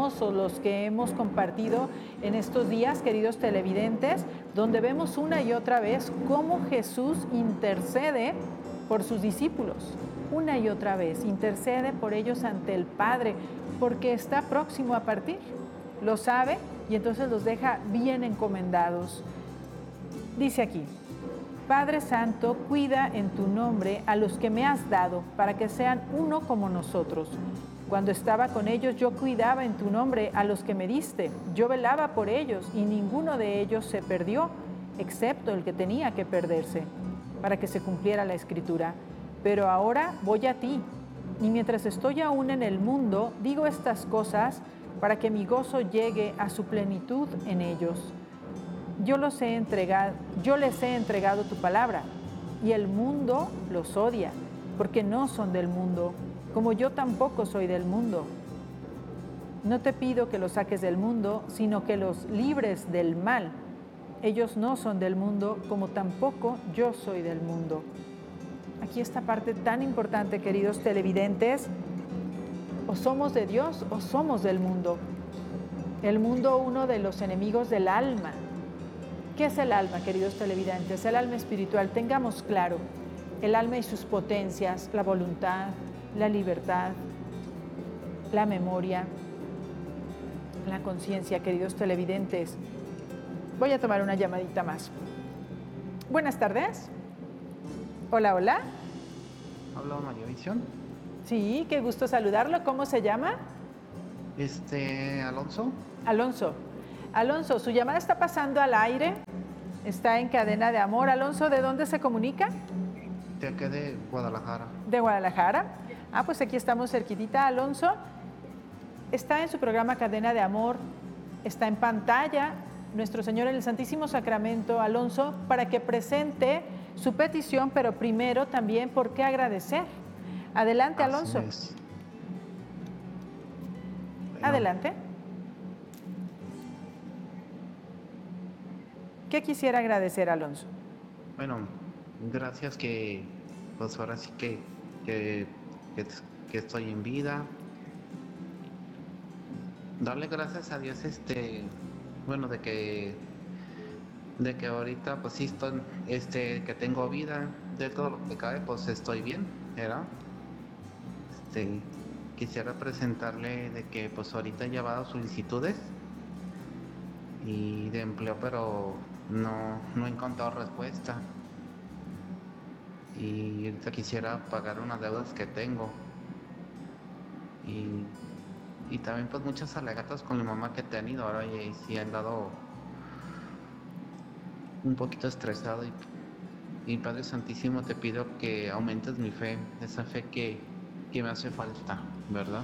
hermosos los que hemos compartido en estos días, queridos televidentes, donde vemos una y otra vez cómo Jesús intercede por sus discípulos. Una y otra vez, intercede por ellos ante el Padre, porque está próximo a partir. Lo sabe y entonces los deja bien encomendados. Dice aquí: Padre Santo, cuida en tu nombre a los que me has dado, para que sean uno como nosotros. Cuando estaba con ellos, yo cuidaba en tu nombre a los que me diste. Yo velaba por ellos y ninguno de ellos se perdió, excepto el que tenía que perderse, para que se cumpliera la Escritura. Pero ahora voy a ti, y mientras estoy aún en el mundo, digo estas cosas para que mi gozo llegue a su plenitud en ellos. Yo les he entregado tu palabra, y el mundo los odia, porque no son del mundo, como yo tampoco soy del mundo. No te pido que los saques del mundo, sino que los libres del mal. Ellos no son del mundo, como tampoco yo soy del mundo. Aquí esta parte tan importante, queridos televidentes: o somos de Dios o somos del mundo. El mundo, uno de los enemigos del alma. ¿Qué es el alma, queridos televidentes? El alma espiritual, tengamos claro, el alma y sus potencias, la voluntad, la libertad, la memoria, la conciencia, queridos televidentes. Voy a tomar una llamadita más. Buenas tardes. Hola, hola. Habla María Visión. Sí, qué gusto saludarlo. ¿Cómo se llama? Alonso. Alonso. Alonso, su llamada está pasando al aire. Está en Cadena de Amor. Alonso, ¿de dónde se comunica? De acá de Guadalajara. De Guadalajara. Pues aquí estamos cerquitita, Alonso. Está en su programa Cadena de Amor. Está en pantalla nuestro Señor en el Santísimo Sacramento, Alonso, para que presente su petición, pero primero también por qué agradecer. Adelante, Alonso. Adelante. ¿Qué quisiera agradecer, Alonso? Bueno, gracias que, pues ahora sí que estoy en vida. Darle gracias a Dios, bueno, de que ahorita, pues sí estoy, que tengo vida, de todo lo que cabe, pues estoy bien, ¿verdad? Quisiera presentarle de que, pues ahorita he llevado solicitudes y de empleo, pero no he encontrado respuesta. Y ahorita quisiera pagar unas deudas que tengo. Y también pues muchas alegatas con mi mamá que he tenido ahora, y sí he andado un poquito estresado. Y Padre Santísimo, te pido que aumentes mi fe, esa fe que me hace falta, ¿verdad?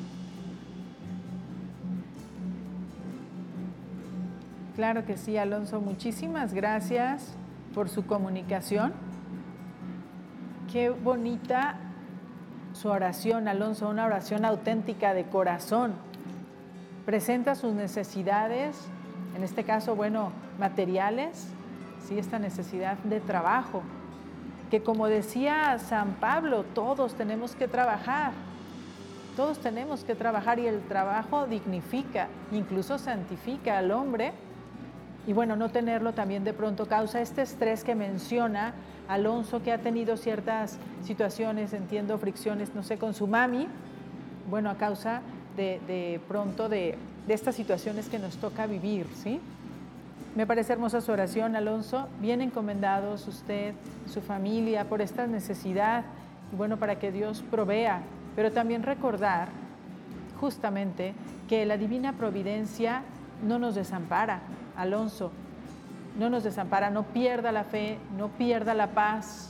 Claro que sí, Alonso. Muchísimas gracias por su comunicación. Qué bonita su oración, Alonso, una oración auténtica de corazón. Presenta sus necesidades, en este caso, bueno, materiales, sí, esta necesidad de trabajo, que como decía San Pablo, todos tenemos que trabajar. Todos tenemos que trabajar, y el trabajo dignifica, incluso santifica al hombre. Y bueno, no tenerlo también de pronto causa este estrés que menciona Alonso, que ha tenido ciertas situaciones, entiendo, fricciones, no sé, con su mami, bueno, a causa de pronto de estas situaciones que nos toca vivir, ¿sí? Me parece hermosa su oración, Alonso. Bien encomendados usted, su familia, por esta necesidad, y bueno, para que Dios provea, pero también recordar justamente que la divina providencia no nos desampara, Alonso, no nos desampara. No pierda la fe, no pierda la paz,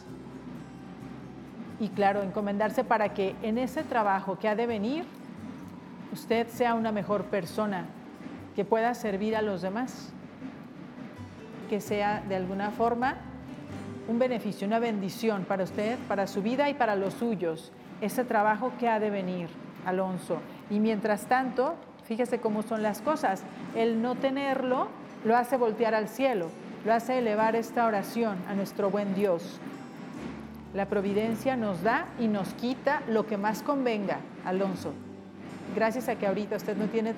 y claro, encomendarse para que en ese trabajo que ha de venir, usted sea una mejor persona, que pueda servir a los demás, que sea de alguna forma un beneficio, una bendición para usted, para su vida y para los suyos, ese trabajo que ha de venir, Alonso. Y mientras tanto, fíjese cómo son las cosas, el no tenerlo lo hace voltear al cielo, lo hace elevar esta oración a nuestro buen Dios. La providencia nos da y nos quita lo que más convenga, Alonso. Gracias a que ahorita usted no tiene